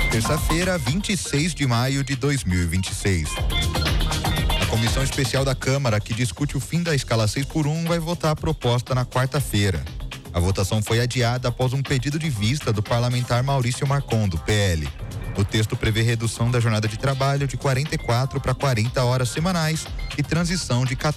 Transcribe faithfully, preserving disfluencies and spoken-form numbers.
Terça-feira, vinte e seis de maio de dois mil e vinte e seis. A Comissão Especial da Câmara, que discute o fim da escala seis por um, vai votar a proposta na quarta-feira. A votação foi adiada após um pedido de vista do parlamentar Maurício Marcon, do P L. O texto prevê redução da jornada de trabalho de quarenta e quatro para quarenta horas semanais e transição de